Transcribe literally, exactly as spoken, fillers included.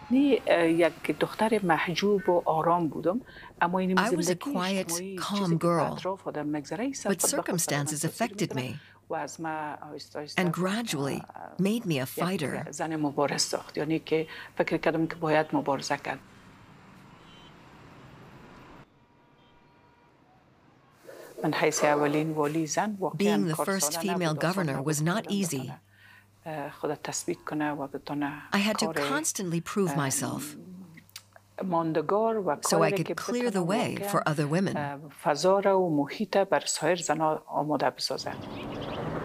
نی یک دختر محجوب و آرام بودم اما این I was a زندگی quiet, اجتماعی چیزی calm که به girl, اطراف آدم میگذره سر but خود به خود سر من circumstances تاثیر affected میکنه me و از ما آهسته and آهسته gradually made me a یک fighter. زن مبارز ساخت یعنی که فکر کردم که باید مبارزه کرد. من حیث اولین والی زن واقعا Being the کار first ساده female نبود آسان governor نبود was که not آدم easy. بتونه خودت تثبیت کنه و بتونه I had to کار constantly prove myself ماندگار و so کاری I را could که clear بتونه the way واقعا for other women. فضا را و محیط بر سایر زنها آماده بسازه.